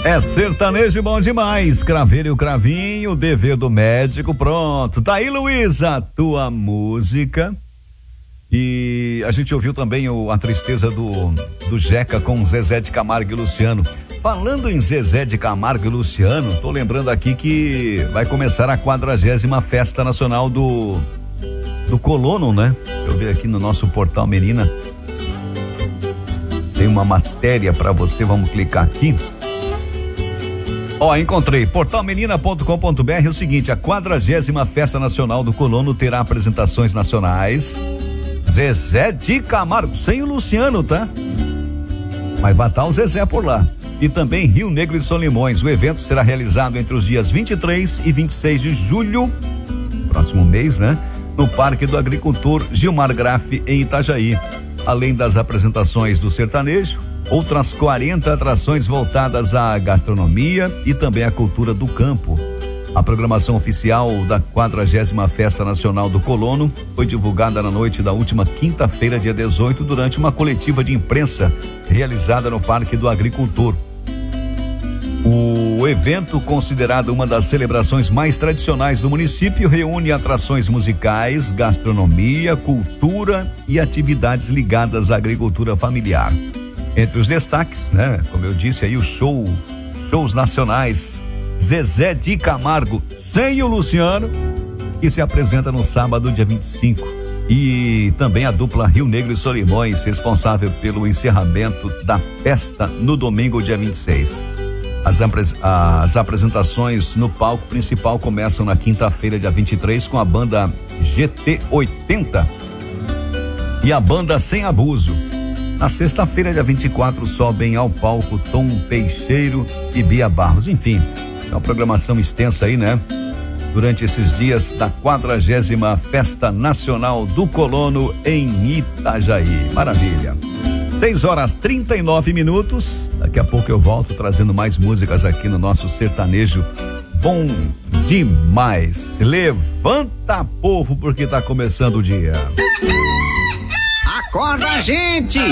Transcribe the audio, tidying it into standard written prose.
É sertanejo bom demais, Craveiro e o Cravinho, dever do médico, pronto. Tá aí, Luísa, tua música. E a gente ouviu também a tristeza do Jeca com Zezé de Camargo e Luciano. Falando em Zezé de Camargo e Luciano, tô lembrando aqui que vai começar a 40ª Festa Nacional do Colono, né? Deixa eu ver aqui no nosso portal Menina. Tem uma matéria pra você, vamos clicar aqui. Encontrei, portalmenina.com.br, é o seguinte, a 40ª Festa Nacional do Colono terá apresentações nacionais. Zezé de Camargo, sem o Luciano, tá? Mas vai estar o Zezé por lá. E também Rio Negro e Solimões. O evento será realizado entre os dias 23 e 26 de julho, próximo mês, né? No Parque do Agricultor Gilmar Graff, em Itajaí. Além das apresentações do sertanejo, outras 40 atrações voltadas à gastronomia e também à cultura do campo. A programação oficial da 40ª Festa Nacional do Colono foi divulgada na noite da última quinta-feira, dia 18, durante uma coletiva de imprensa realizada no Parque do Agricultor. O evento, considerado uma das celebrações mais tradicionais do município, reúne atrações musicais, gastronomia, cultura e atividades ligadas à agricultura familiar. Entre os destaques, né, como eu disse aí, shows nacionais, Zezé de Camargo sem o Luciano, que se apresenta no sábado, dia 25, e também a dupla Rio Negro e Solimões, responsável pelo encerramento da festa no domingo, dia 26. As apresentações no palco principal começam na quinta-feira, dia 23, com a banda GT80 e a banda Sem Abuso. Na sexta-feira, dia 24, sobem ao palco Tom Teixeiro e Bia Barros. Enfim, é uma programação extensa aí, né? Durante esses dias da 40ª Festa Nacional do Colono em Itajaí. Maravilha. 6h39. Daqui a pouco eu volto trazendo mais músicas aqui no nosso sertanejo bom demais. Levanta, povo, porque tá começando o dia. Acorda, gente!